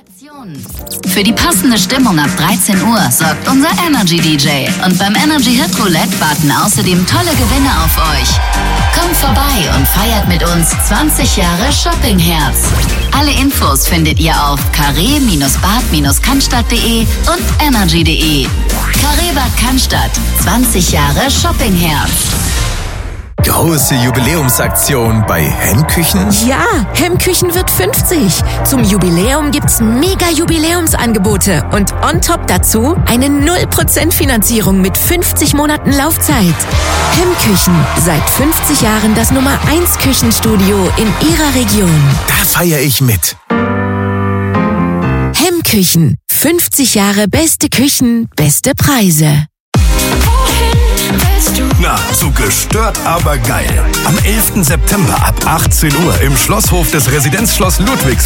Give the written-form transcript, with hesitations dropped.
Für die passende Stimmung ab 13 Uhr sorgt unser Energy DJ. Und beim Energy Hit Roulette warten außerdem tolle Gewinne auf euch. Kommt vorbei und feiert mit uns 20 Jahre Shoppingherz. Alle Infos findet ihr auf carré-bad-cannstatt.de und energy.de. Carré Bad Cannstatt, 20 Jahre Shoppingherz. Große Jubiläumsaktion bei Hemmküchen? Ja, Hemmküchen wird 50. Zum Jubiläum gibt's mega Jubiläumsangebote und on top dazu eine 0% Finanzierung mit 50 Monaten Laufzeit. Hemmküchen, seit 50 Jahren das Nummer 1 Küchenstudio in ihrer Region. Da feiere ich mit. Hemmküchen, 50 Jahre beste Küchen, beste Preise. Na, so gestört, aber geil. Am 11. September ab 18 Uhr im Schlosshof des Residenzschloss Ludwigsburg.